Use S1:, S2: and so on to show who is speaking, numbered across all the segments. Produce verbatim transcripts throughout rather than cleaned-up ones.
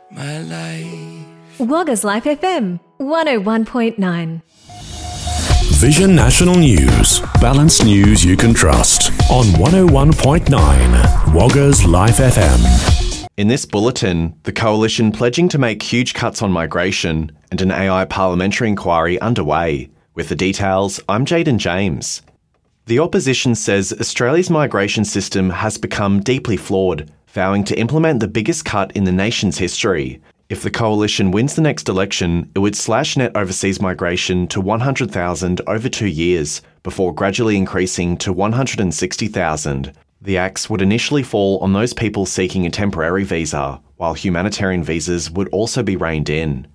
S1: my life.
S2: Wagga's Life F M, one oh one point nine.
S3: Vision National News. Balanced news you can trust. On one oh one point nine. Wagga's Life F M.
S4: In this bulletin, the Coalition pledging to make huge cuts on migration and an A I parliamentary inquiry underway. With the details, I'm Jaden James. The opposition says Australia's migration system has become deeply flawed, vowing to implement the biggest cut in the nation's history. If the Coalition wins the next election, it would slash net overseas migration to one hundred thousand over two years, before gradually increasing to one hundred sixty thousand. The axe would initially fall on those people seeking a temporary visa, while humanitarian visas would also be reined in.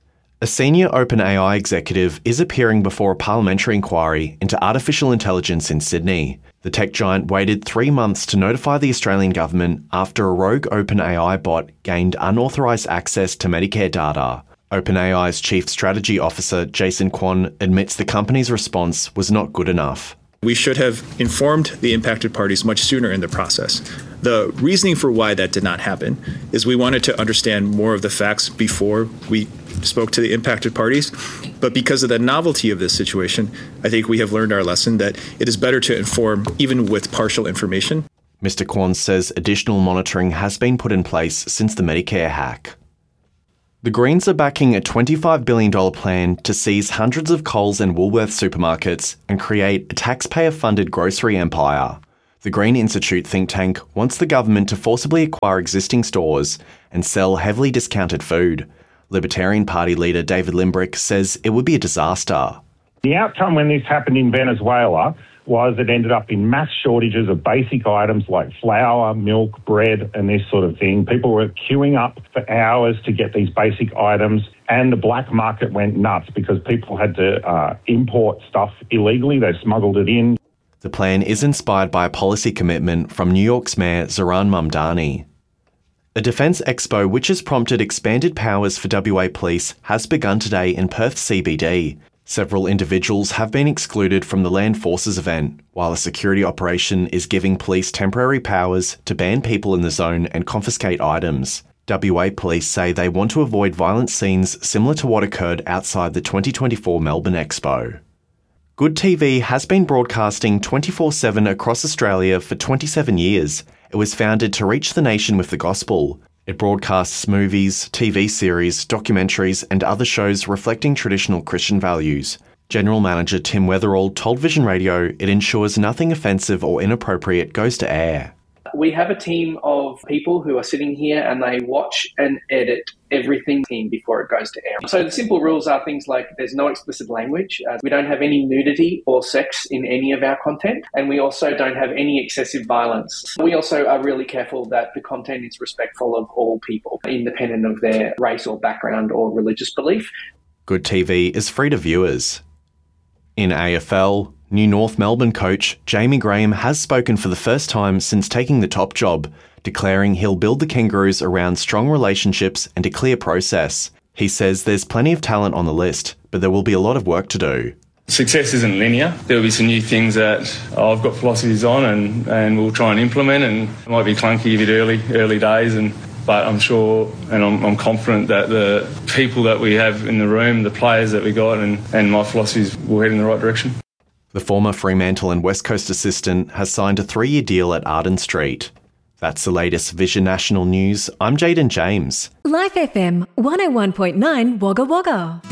S4: A senior OpenAI executive is appearing before a parliamentary inquiry into artificial intelligence in Sydney. The tech giant waited three months to notify the Australian government after a rogue OpenAI bot gained unauthorised access to Medicare data. OpenAI's chief strategy officer, Jason Kwon, admits the company's response was not good enough.
S5: We should have informed the impacted parties much sooner in the process. The reasoning for why that did not happen is we wanted to understand more of the facts before we spoke to the impacted parties. But because of the novelty of this situation, I think we have learned our lesson that it is better to inform even with partial information.
S4: Mister Kwon says additional monitoring has been put in place since the Medicare hack. The Greens are backing a twenty-five billion dollars plan to seize hundreds of Coles and Woolworths supermarkets and create a taxpayer-funded grocery empire. The Green Institute think tank wants the government to forcibly acquire existing stores and sell heavily discounted food. Libertarian Party leader David Limbrick says it would be a disaster.
S6: The outcome when this happened in Venezuela was it ended up in mass shortages of basic items like flour, milk, bread, and this sort of thing. People were queuing up for hours to get these basic items, and the black market went nuts because people had to uh, import stuff illegally. They smuggled it in.
S4: The plan is inspired by a policy commitment from New York's Mayor Zohran Mamdani. A Defence Expo which has prompted expanded powers for W A Police has begun today in Perth C B D. Several individuals have been excluded from the Land Forces event, while a security operation is giving police temporary powers to ban people in the zone and confiscate items. W A Police say they want to avoid violent scenes similar to what occurred outside the twenty twenty-four Melbourne Expo. Good T V has been broadcasting twenty-four seven across Australia for twenty-seven years. It was founded to reach the nation with the gospel. It broadcasts movies, T V series, documentaries and other shows reflecting traditional Christian values. General Manager Tim Weatherall told Vision Radio it ensures nothing offensive or inappropriate goes to air.
S7: We have a team of people who are sitting here and they watch and edit everything before it goes to air. So the simple rules are things like there's no explicit language, uh, we don't have any nudity or sex in any of our content, and we also don't have any excessive violence. We also are really careful that the content is respectful of all people, independent of their race or background or religious belief.
S4: Good T V is free to viewers. In A F L, new North Melbourne coach Jamie Graham has spoken for the first time since taking the top job, declaring he'll build the Kangaroos around strong relationships and a clear process. He says there's plenty of talent on the list, but there will be a lot of work to do.
S8: Success isn't linear. There'll be some new things that I've got philosophies on and, and we'll try and implement, and it might be clunky a bit early, early days, and but I'm sure and I'm, I'm confident that the people that we have in the room, the players that we got, and, and my philosophies will head in the right direction.
S4: The former Fremantle and West Coast assistant has signed a three-year deal at Arden Street. That's the latest Vision National News. I'm Jaden James.
S2: Life F M, one oh one point nine Wagga Wagga.